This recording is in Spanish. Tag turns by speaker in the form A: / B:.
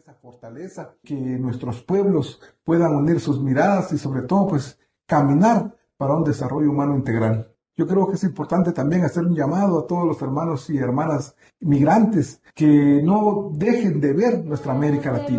A: esa fortaleza, que nuestros pueblos puedan unir sus miradas y sobre todo pues caminar para un desarrollo humano integral. Yo creo que es importante también hacer un llamado a todos los hermanos y hermanas migrantes que no dejen de ver nuestra América Latina.